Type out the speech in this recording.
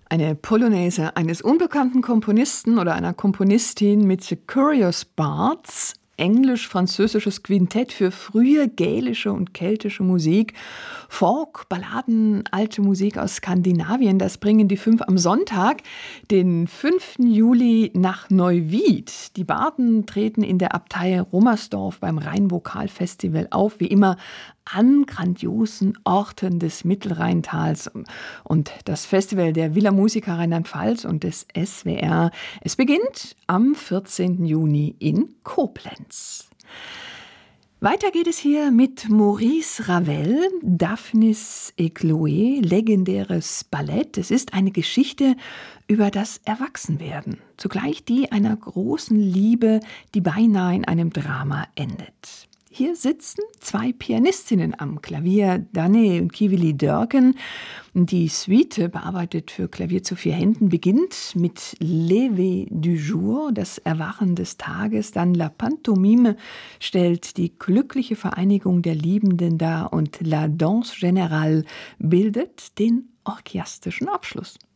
Eine Polonaise eines unbekannten Komponisten oder einer Komponistin mit The Curious Bards, englisch-französisches Quintett für frühe gälische und keltische Musik, Folk, Balladen, alte Musik aus Skandinavien. Das bringen die 5 am Sonntag, den 5. Juli nach Neuwied. Die Barden treten in der Abtei Rommersdorf beim Rheinvokalfestival auf, wie immer an grandiosen Orten des Mittelrheintals. Und das Festival der Villa Musica Rheinland-Pfalz und des SWR. Es beginnt am 14. Juni in Koblenz. Weiter geht es hier mit Maurice Ravel, Daphnis et Chloé, legendäres Ballett. Es ist eine Geschichte über das Erwachsenwerden, zugleich die einer großen Liebe, die beinahe in einem Drama endet. Hier sitzen 2 Pianistinnen am Klavier, Danne und Kivili Dörken. Die Suite, bearbeitet für Klavier zu 4 Händen, beginnt mit Lever du jour, das Erwachen des Tages. Dann La Pantomime stellt die glückliche Vereinigung der Liebenden dar und La Danse Générale bildet den orgiastischen Abschluss.